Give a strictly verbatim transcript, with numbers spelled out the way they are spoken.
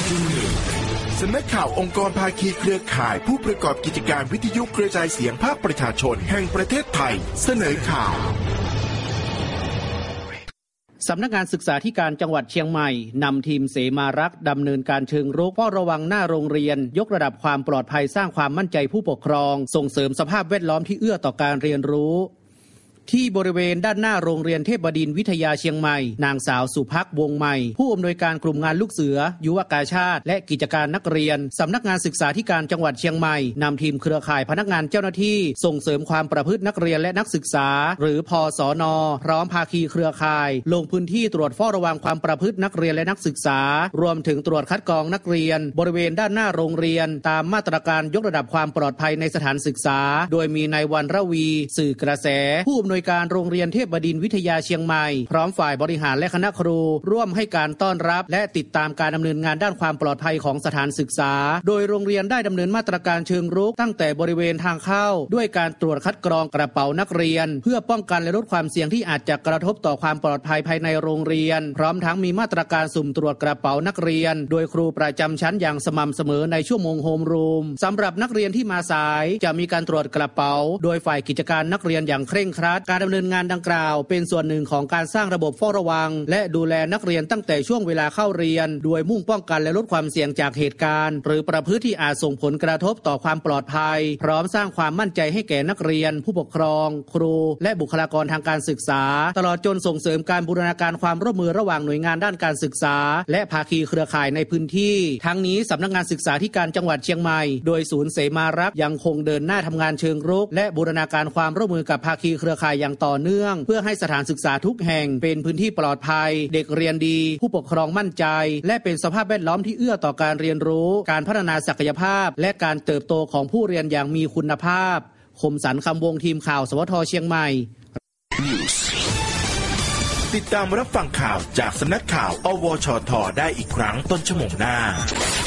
สำนักข่าวองค์กรภาคีเครือข่ายผู้ประกอบกิจการวิทยุกระจายเสียงภาคประชาชนแห่งประเทศไทยเสนอข่าวสำนักงานศึกษาธิการจังหวัดเชียงใหม่นำทีมเสมารักษ์ดำเนินการเชิงรุกเฝ้าระวังหน้าโรงเรียนยกระดับความปลอดภัยสร้างความมั่นใจผู้ปกครองส่งเสริมสภาพแวดล้อมที่เอื้อต่อการเรียนรู้ที่บริเวณด้านหน้าโรงเรียนเทพบดินทร์วิทยาเชียงใหม่นางสาวสุภักวงใหม่ผู้อำนวยการกลุ่มงานลูกเสือยุวกาชาติและกิจการนักเรียนสำนักงานศึกษาธิการจังหวัดเชียงใหม่นำทีมเครือข่ายพนักงานเจ้าหน้าที่ส่งเสริมความประพฤตินักเรียนและนักศึกษาหรือพสน.พร้อมภาคีเครือข่ายลงพื้นที่ตรวจเฝ้าระวังความประพฤตินักเรียนและนักศึกษารวมถึงตรวจคัดกรองนักเรียนบริเวณด้านหน้าโรงเรียนตามมาตรการยกระดับความปลอดภัยในสถานศึกษาโดยมีนายวันระวีสื่อกระแสผู้อำนวยการโรงเรียนเทพบดินทร์วิทยาเชียงใหม่พร้อมฝ่ายบริหารและคณะครูร่วมให้การต้อนรับและติดตามการดำเนินงานด้านความปลอดภัยของสถานศึกษาโดยโรงเรียนได้ดำเนินมาตรการเชิงรุกตั้งแต่บริเวณทางเข้าด้วยการตรวจคัดกรองกระเป๋านักเรียนเพื่อป้องกันและลดความเสี่ยงที่อาจจะกระทบต่อความปลอดภัยภายในโรงเรียนพร้อมทั้งมีมาตรการสุ่มตรวจกระเป๋านักเรียนโดยครูประจำชั้นอย่างสม่ำเสมอในชั่วโมงโฮมรูมสำหรับนักเรียนที่มาสายจะมีการตรวจกระเป๋าโดยฝ่ายกิจการนักเรียนอย่างเคร่งครัดการดำเนินงานดังกล่าวเป็นส่วนหนึ่งของการสร้างระบบเฝ้าระวังและดูแลนักเรียนตั้งแต่ช่วงเวลาเข้าเรียนโดยมุ่งป้องกันและลดความเสี่ยงจากเหตุการณ์หรือประพฤติที่อาจส่งผลกระทบต่อความปลอดภัยพร้อมสร้างความมั่นใจให้แก่นักเรียนผู้ปกครองครูและบุคลากรทางการศึกษาตลอดจนส่งเสริมการบูรณาการความร่วมมือระหว่างหน่วยงานด้านการศึกษาและภาคีเครือข่ายในพื้นที่ทั้งนี้สำนักงานศึกษาธิการจังหวัดเชียงใหม่โดยศูนย์เสมารักษ์ยังคงเดินหน้าทำงานเชิงรุกและบูรณาการความร่วมมือกับภาคีเครือข่ายอย่างต่อเนื่องเพื่อให้สถานศึกษาทุกแห่งเป็นพื้นที่ปลอดภัยเด็กเรียนดีผู้ปกครองมั่นใจและเป็นสภาพแวดล้อมที่เอื้อต่อการเรียนรู้การพัฒนาศักยภาพและการเติบโตของผู้เรียนอย่างมีคุณภาพคมสันต์คำวงทีมข่าวสวทเชียงใหม่ติดตามรับฟังข่าวจากสำนักข่าวอวชทได้อีกครั้งต้นชั่วโมงหน้า